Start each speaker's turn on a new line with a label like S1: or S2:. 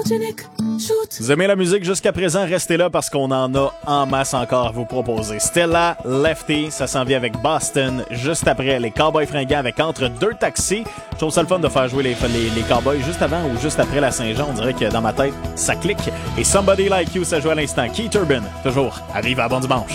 S1: Vous aimez la musique jusqu'à présent? Restez là parce qu'on en a en masse encore à vous proposer. Stella, Lefty, ça s'en vient avec Boston. Juste après, les Cowboys fringants avec Entre deux taxis. Je trouve ça le fun de faire jouer les Cowboys juste avant ou juste après la Saint-Jean. On dirait que dans ma tête, ça clique. Et Somebody Like You, ça joue à l'instant. Keith Urban, toujours. Arrive à bon dimanche.